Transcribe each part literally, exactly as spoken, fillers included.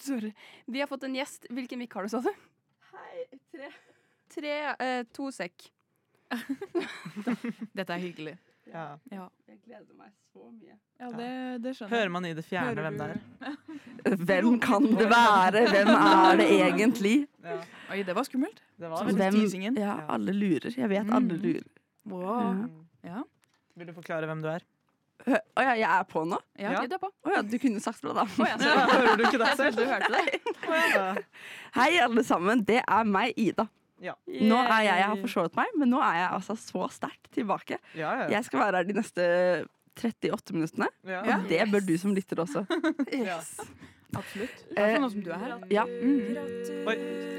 Sorry. Vi har fått en gjest. Hvilken mikk har du, sa du? Hei, tre. Tre, eh, to sekk. Dette er hyggelig. Ja. Ja. Jeg gleder meg så mye. Ja, det, det skjønner Hører man i det fjerne Hører hvem det er? Hvem kan det være? Hvem er det egentlig? Ja. Oi, det var skummelt. Det var Som Hvem? teasingen. Ja, alle lurer. Jeg vet Mm. alle lurer. Wow. Ja. Ja. Vil du forklare hvem du er? Hø- Å ja, jeg er på nå? Ja. Ja. Litt på. Å ja, du kunne sagt det da. Ja, hører du ikke det selv? Du hørte det? Ja. Hei alle sammen, det er meg, Ida. Ja. Nå er jeg, jeg har forsovet meg, men nå er jeg altså så sterkt tilbake. Ja, ja. Jeg skal være her de neste trettiåtte minuttene. Ja. Og det bør du som lytter også. Ja. Absolutt. Eh, For nå som du er her. Ja. Oi.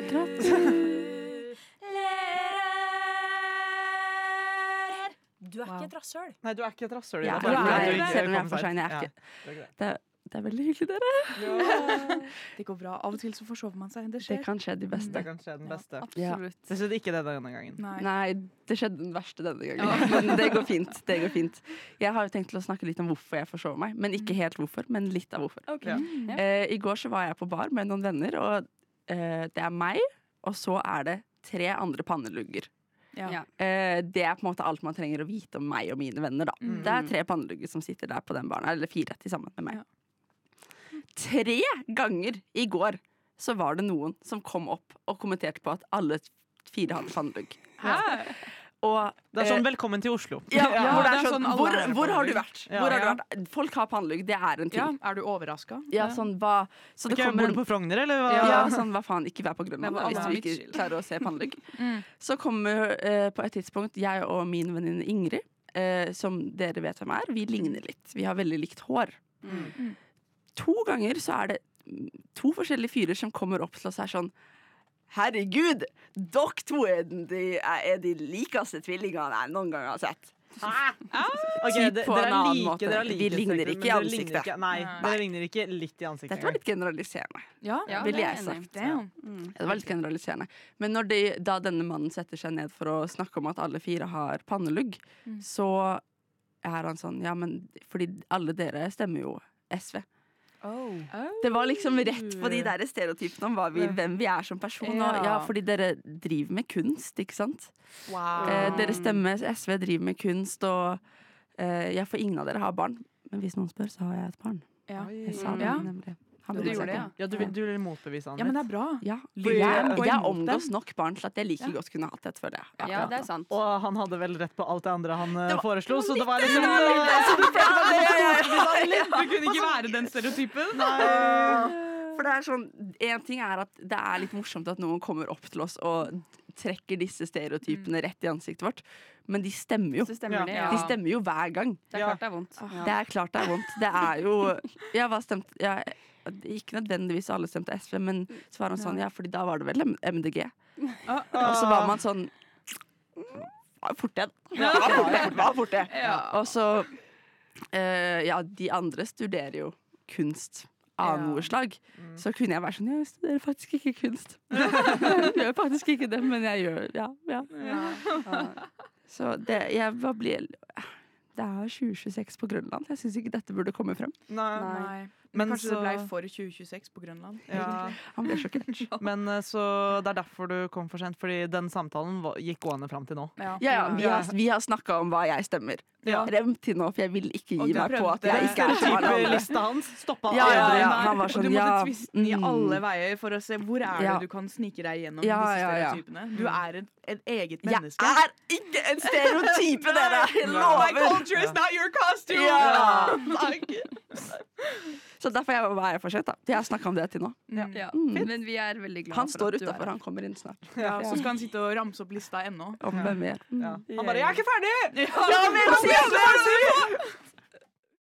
Du er Wow. ikke et rasshøl. Nei, du er ikke et rasshøl. Ja, Ida, bare nei, fordi du selv om jeg er kom for seint. sein, jeg er Ja, ikke. det er greit. Det, det er veldig hyggelig, dere. Det går bra. Av og til så forsover man seg. Det Det skjer. kan skje de beste. Det kan skje den beste. Absolutt. Det skjedde ikke det denne gangen. Nei. Nei, det skjedde den verste denne gangen. Men det går fint. Det går fint. Jeg har jo tenkt til å snakke litt om hvorfor jeg forsover meg. Men ikke helt hvorfor, men litt av hvorfor. Ok. Ja. Ja. Eh, I går så var jeg på bar med noen venner, og eh, det er meg, og så er det tre andre pannelugger. Ja. Ja. Eh, det er på en måte alt man trenger å vite om meg og mine venner. Da. Mm. Det er tre pannelugger som sitter der på den baren, eller fire til sammen med meg. Ja. Tre ganger i går så var det noen som kom opp og kommenterte på at alle fire hadde pannelugg. Og, Det er sånn eh, 'velkommen til Oslo'. ja, Ja, hvor, det det er er sånn, sånn alle hvor, har hvor har du pannelugg. vært? Ja. Hvor har du Ja. vært? Folk har pannelugg, det er en Ja, ting. er du overraska? Ja, sånn, hva, så det Ok, kommer Bor en, du på Frogner, eller hva? ja, sånn, hva faen, ikke vær på Grønland Det var da, hvis alle du mitt ikke skyld. klarer å se pannelugg. Mm. Så kommer eh, på et tidspunkt jeg og min venninne Ingrid, eh, som dere vet hvem er, vi ligner litt. Vi har veldig likt hår. Mm. To ganger så er det mm, to forskjellige fyrer som kommer opp til oss her sånn: herregud, dere to er de, er de likeste tvillingene jeg noen gang har sett. Ok, Typ det- på dere en er annen like, måte. dere er Vi like ligner sterke, ikke men i dere ansiktet. ligner ikke- Nei, Nei. dere ligner ikke litt i ansiktet. Dette var litt generaliserende. Ja, Ja, Ville det er jeg enig. sagt. Damn. Det var litt generaliserende. Men når de, da denne mannen setter seg ned for å snakke om at alle fire har pannelugg, Mm. så er han sånn: ja, men fordi alle dere stemmer jo S V. Oh. Det var liksom rett på de der stereotypene om hva vi, hvem vi er som person. Og, ja, fordi dere driver med kunst, ikke sant? Wow. Eh, dere stemmer, S V driver med kunst, og eh, ja, for ingen av dere har barn. Men hvis noen spør, så har jeg et barn. Ja. Jeg sa det Ja. nemlig. Han Du bryr seg gjorde det, ikke. Ja, du, vil- du vil motbevise han Ja, men det litt. er bra. Ja, Lyver for jeg, og jeg imot omgås dem. nok barn til at jeg like Ja. godt kunne hatt et, føler jeg. Ja, det er sant. Og han hadde vel rett på alt det andre han eh, Det var- foreslo, så det var liksom Du kunne ikke være den stereotypen. For det er sånn, en ting er at det er litt morsomt at noen kommer opp til oss og trekker disse stereotypene rett i ansiktet vårt, men de stemmer jo. Så stemmer det, Ja. ja. De stemmer jo hver gang. Det er Ja. klart det er vondt. Det er klart det er vondt. Det er jo Ja, hva stemte ja, ikke nødvendigvis alle stemte S V, men så var han sånn, ja, fordi da var det vel M D G. Og så var man sånn Var fort det. Var fort det. Var fort det. Og så eh, ja, de andre studerer jo kunst av Ja. noe slag. Så kunne jeg være sånn: jeg studerer faktisk ikke kunst. Jeg gjør faktisk ikke det, men jeg gjør ja, ja. Så det, jeg bare blir Det er tjue tjueseks på Grønland. Jeg syns ikke dette burde komme frem. Nei. Nei. Men Men kanskje så- det ble for tjue tjueseks på Grønland. Ja. Han ble sjokkert. Men eh, så det er derfor du kom for sent, fordi den samtalen var- gikk gående fram til nå. Ja. Ja, ja, vi har, vi har snakka om hva jeg stemmer. Ja. Rem til nå, for jeg vil ikke Og gi du meg på at prøvde- jeg ikke er som alle andre. Lista hans stoppa Ja, ja, aldri. ja. Nei. Han var Og sånn, du måtte ja, tviste den i mm. alle veier for å se hvor er det Ja. du kan snike deg gjennom Ja, disse ja, ja. stereotypene. Du er et, et eget Jeg menneske. er ikke en stereotype, dere! Jeg My lover! culture is not your costume! Ja. Like. Så derfor jeg, var jeg for sent, da. Jeg har snakka om det til nå. Ja. Ja. Mm. Men vi er veldig glad Han for står at du er utafor, her. han kommer inn snart. Ja, så skal han sitte og ramse opp lista ennå. Om hvem mer. Mm. Ja. Han bare 'jeg er ikke ferdig'! Ja, men,